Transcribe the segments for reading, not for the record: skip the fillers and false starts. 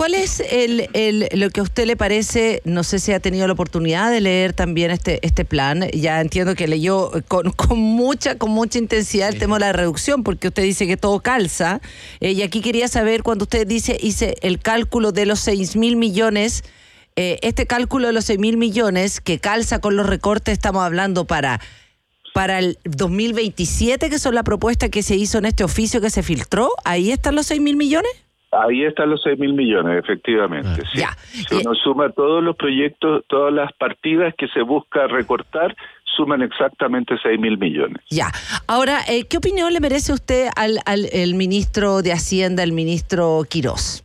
¿Cuál es lo que a usted le parece? No sé si ha tenido la oportunidad de leer también este plan. Ya entiendo que leyó con mucha intensidad el tema de la reducción, porque usted dice que todo calza. Y aquí quería saber, cuando usted hice el cálculo de los 6.000 millones, este cálculo de los 6.000 millones que calza con los recortes, estamos hablando para el 2027, que son la propuesta que se hizo en este oficio que se filtró. ¿Ahí están los 6.000 millones? Ahí están los 6.000 millones, efectivamente. Sí. Ya. Si uno suma todos los proyectos, todas las partidas que se busca recortar, suman exactamente 6.000 millones. Ya. Ahora, ¿qué opinión le merece usted al ministro de Hacienda, el ministro Quirós?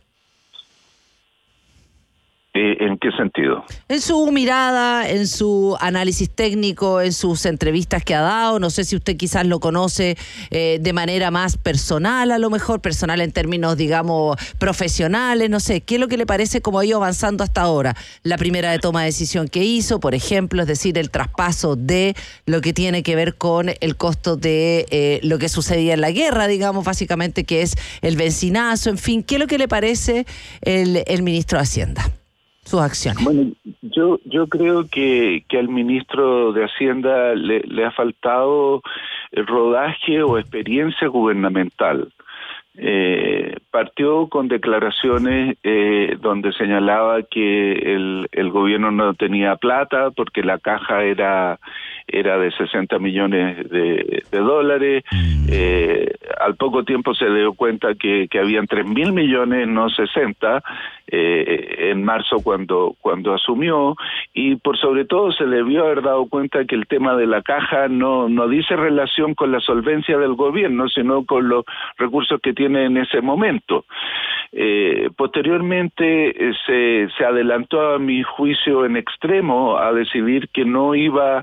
¿En qué sentido? En su mirada, en su análisis técnico, en sus entrevistas que ha dado. No sé si usted quizás lo conoce de manera más personal, a lo mejor, personal en términos, digamos, profesionales, no sé. ¿Qué es lo que le parece cómo ha ido avanzando hasta ahora? La primera toma de decisión que hizo, por ejemplo, es decir, el traspaso de lo que tiene que ver con el costo de lo que sucedía en la guerra, digamos, básicamente, que es el benzinazo, en fin. ¿Qué es lo que le parece el ministro de Hacienda? Sus acciones. Bueno, yo creo que al ministro de Hacienda le ha faltado el rodaje o experiencia gubernamental. Partió con declaraciones donde señalaba que el gobierno no tenía plata porque la caja era de 60 millones de dólares. Al poco tiempo se dio cuenta que habían 3.000 millones, no 60, en marzo cuando asumió, y por sobre todo se debió haber dado cuenta que el tema de la caja no dice relación con la solvencia del gobierno, sino con los recursos que tiene en ese momento. Posteriormente se adelantó, a mi juicio, en extremo a decidir que no iba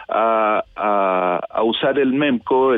a usar el MEMCO,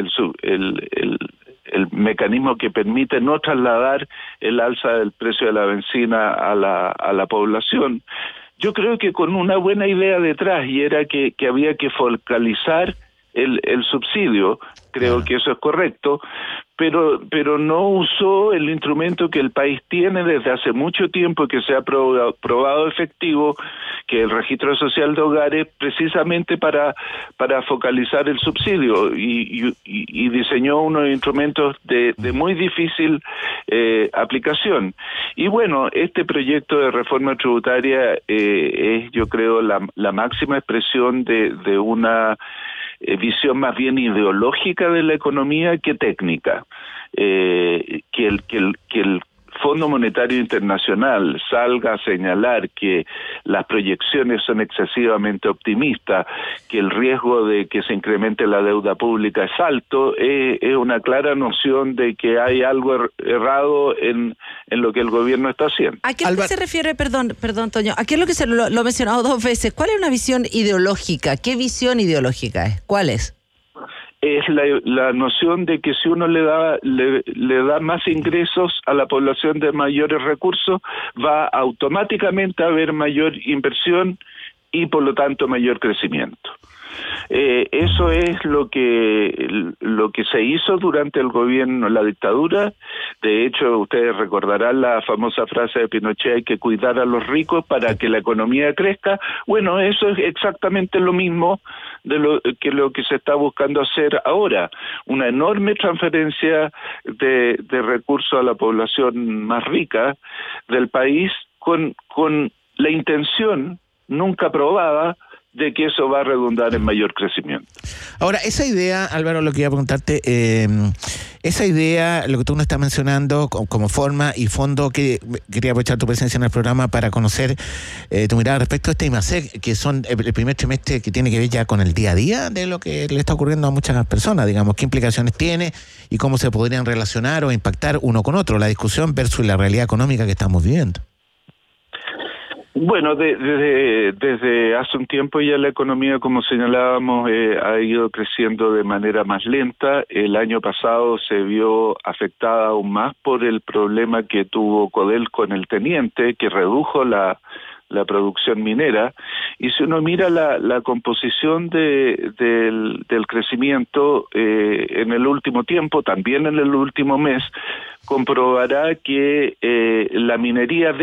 el mecanismo que permite no trasladar el alza del precio de la benzina a la población. Yo creo que con una buena idea detrás, y era que había que focalizar el subsidio. Creo que eso es correcto, pero no usó el instrumento que el país tiene desde hace mucho tiempo y que se ha probado efectivo, que el registro social de hogares, precisamente para focalizar el subsidio, y diseñó unos instrumentos de muy difícil aplicación. Y bueno, este proyecto de reforma tributaria es, yo creo, la máxima expresión de una visión más bien ideológica de la economía que técnica. Que el Fondo Monetario Internacional salga a señalar que las proyecciones son excesivamente optimistas, que el riesgo de que se incremente la deuda pública es alto, es una clara noción de que hay algo errado en lo que el gobierno está haciendo. ¿A qué se refiere, perdón, Toño? ¿A qué es lo que lo he mencionado dos veces? ¿Cuál es una visión ideológica? ¿Qué visión ideológica es? ¿Cuál es? Es la noción de que si uno le da más ingresos a la población de mayores recursos, va automáticamente a haber mayor inversión y por lo tanto mayor crecimiento. Eso es lo que se hizo durante el gobierno, la dictadura. De hecho, ustedes recordarán la famosa frase de Pinochet: hay que cuidar a los ricos para que la economía crezca. Bueno, eso es exactamente lo mismo de lo que se está buscando hacer ahora. Una enorme transferencia de recursos a la población más rica del país con la intención nunca probada de que eso va a redundar en mayor crecimiento. Ahora, esa idea, Álvaro, lo que iba a preguntarte, esa idea, lo que tú nos estás mencionando como forma y fondo, que quería aprovechar tu presencia en el programa para conocer tu mirada respecto a este IMASEC, que son el primer trimestre que tiene que ver ya con el día a día de lo que le está ocurriendo a muchas personas, digamos, qué implicaciones tiene y cómo se podrían relacionar o impactar uno con otro, la discusión versus la realidad económica que estamos viviendo. Bueno, desde hace un tiempo ya la economía, como señalábamos, ha ido creciendo de manera más lenta. El año pasado se vio afectada aún más por el problema que tuvo Codelco en el Teniente, que redujo la la producción minera, y si uno mira la composición del crecimiento en el último tiempo, también en el último mes, comprobará que la minería